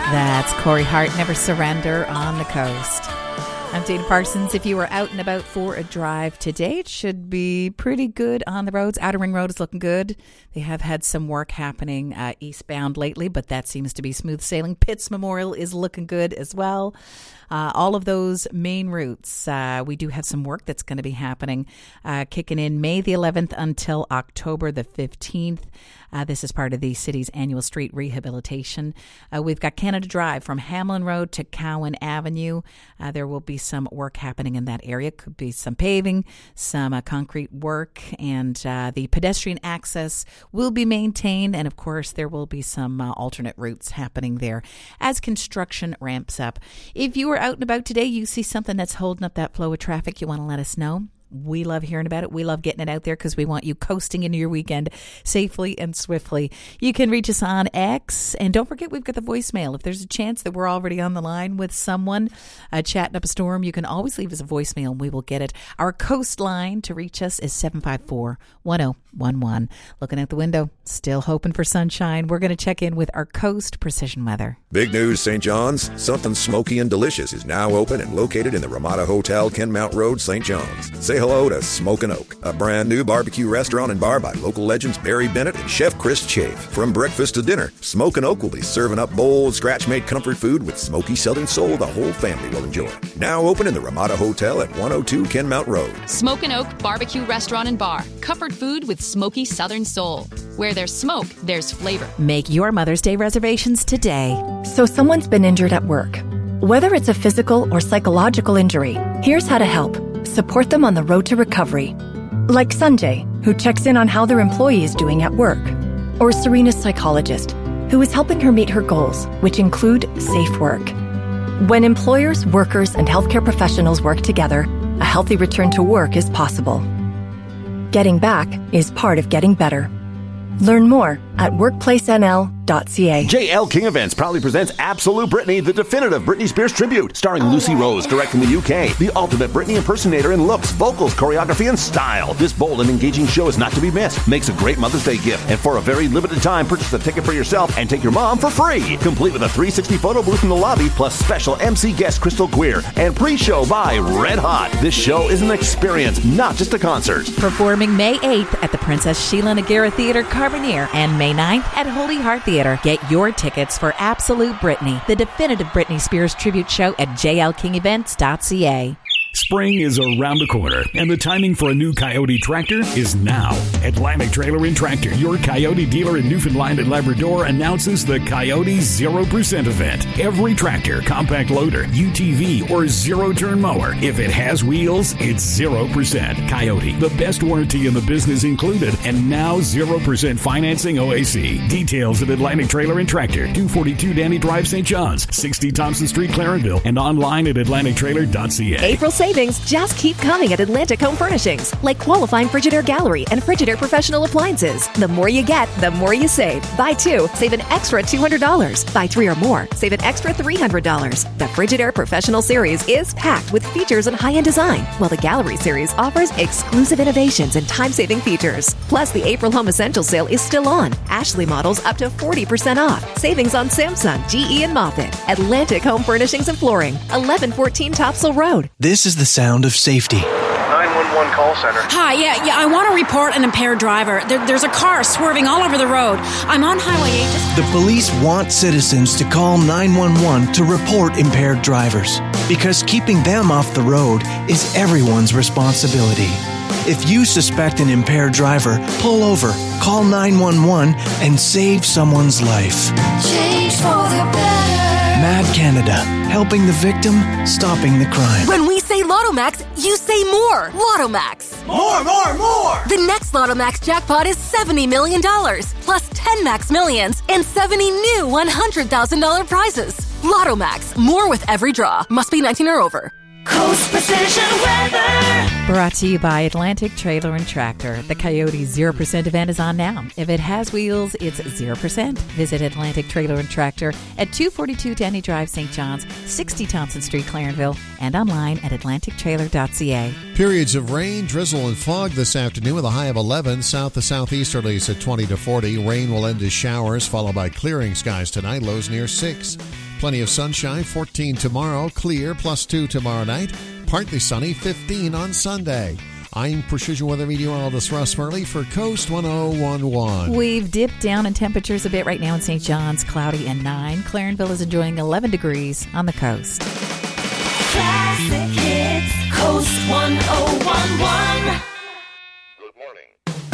That's Corey Hart, Never Surrender on the Coast. I'm Dana Parsons. If you are out and about for a drive today, it should be pretty good on the roads. Outer Ring Road is looking good. They have had some work happening eastbound lately, but that seems to be smooth sailing. Pitts Memorial is looking good as well. All of those main routes, we do have some work that's going to be happening, kicking in May the 11th until October the 15th. This is part of the city's annual street rehabilitation. We've got Canada Drive from Hamlin Road to Cowan Avenue. There will be some work happening in that area. Could be some paving, some concrete work, and the pedestrian access will be maintained. And of course, there will be some alternate routes happening there as construction ramps up. If you are out and about today, you see something that's holding up that flow of traffic, you want to let us know. We love hearing about it. We love getting it out there because we want you coasting into your weekend safely and swiftly. You can reach us on X. And don't forget, we've got the voicemail. If there's a chance that we're already on the line with someone chatting up a storm, you can always leave us a voicemail and we will get it. Our coast line to reach us is 754-1011. Looking out the window, still hoping for sunshine. We're going to check in with our Coast Precision Weather. Big news, St. John's. Something smoky and delicious is now open and located in the Ramada Hotel, Kenmount Road, St. John's. Say hello to Smokin' Oak, a brand new barbecue restaurant and bar by local legends Barry Bennett and Chef Chris Chafe. From breakfast to dinner, Smokin' Oak will be serving up bold, scratch-made comfort food with smoky Southern soul the whole family will enjoy. Now open in the Ramada Hotel at 102 Kenmount Road. Smokin' Oak Barbecue Restaurant and Bar. Comfort food with smoky Southern soul. Where there's smoke, there's flavor. Make your Mother's Day reservations today. So someone's been injured at work. Whether it's a physical or psychological injury, here's how to help. Support them on the road to recovery. Like Sanjay, who checks in on how their employee is doing at work. Or Serena's psychologist, who is helping her meet her goals, which include safe work. When employers, workers, and healthcare professionals work together, a healthy return to work is possible. Getting back is part of getting better. Learn more at workplacenl.ca. JL King Events proudly presents Absolute Britney, the definitive Britney Spears tribute, starring Lucy Rose, direct from the UK. The ultimate Britney impersonator in looks, vocals, choreography, and style. This bold and engaging show is not to be missed. Makes a great Mother's Day gift. And for a very limited time, purchase a ticket for yourself and take your mom for free. Complete with a 360 photo booth in the lobby, plus special MC guest Crystal Queer, and pre-show by Red Hot. This show is an experience, not just a concert. Performing May 8th at the Princess Sheila Nagara Theatre, Carbonear, and May 9th at Holy Heart Theatre. Get your tickets for Absolute Britney, the definitive Britney Spears tribute show at jlkingevents.ca. Spring is around the corner, and the timing for a new Coyote tractor is now. Atlantic Trailer and Tractor, your Coyote dealer in Newfoundland and Labrador, announces the Coyote 0% event. Every tractor, compact loader, UTV, or zero-turn mower, if it has wheels, it's 0%. Coyote, the best warranty in the business included, and now 0% financing OAC. Details at Atlantic Trailer and Tractor, 242 Danny Drive, St. John's, 60 Thompson Street, Clarenville, and online at atlantictrailer.ca. April savings just keep coming at Atlantic Home Furnishings, like qualifying Frigidaire Gallery and Frigidaire Professional Appliances. The more you get, the more you save. Buy two, save an extra $200. Buy three or more, save an extra $300. The Frigidaire Professional Series is packed with features and high-end design, while the Gallery Series offers exclusive innovations and time-saving features. Plus, the April Home Essentials sale is still on. Ashley models up to 40% off. Savings on Samsung, GE, and Moffett. Atlantic Home Furnishings and Flooring, 1114 Topsail Road. This is the sound of safety. 911 call center. Hi, yeah, I want to report an impaired driver. There's a car swerving all over the road. I'm on Highway 8. The police want citizens to call 911 to report impaired drivers, because keeping them off the road is everyone's responsibility. If you suspect an impaired driver, pull over, call 911, and save someone's life. Change for the better. Mad Canada, helping the victim, stopping the crime. When we say Lotto Max, you say more. Lotto Max. More, more, more. The next Lotto Max jackpot is $70 million, plus 10 Max Millions and 70 new $100,000 prizes. Lotto Max, more with every draw. Must be 19 or over. Coast Precision Weather. Brought to you by Atlantic Trailer and Tractor. The Coyote 0% event is on now. If it has wheels, it's 0%. Visit Atlantic Trailer and Tractor at 242 Danny Drive, St. John's, 60 Thompson Street, Clarenville, and online at atlantictrailer.ca. Periods of rain, drizzle, and fog this afternoon with a high of 11. South to southeasterlies at 20 to 40. Rain will end as showers, followed by clearing skies tonight. Lows near 6. Plenty of sunshine, 14 tomorrow. Clear, +2 tomorrow night. Partly sunny, 15 on Sunday. I'm Precision Weather Meteorologist Russ Murley for Coast 1011. We've dipped down in temperatures a bit right now in St. John's, cloudy and 9. Clarenville is enjoying 11 degrees on the coast. Classic hits, Coast 1011.